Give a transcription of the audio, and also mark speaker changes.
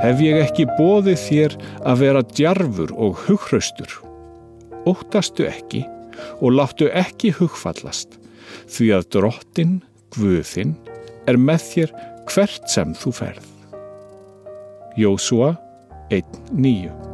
Speaker 1: Hef ég ekki boðið þér að vera djarfur og hughraustur? Óttastu ekki og láttu ekki hugfallast, því að Drottinn, Guð þinn, með þér hvert sem þú ferð. Jósúa 1:9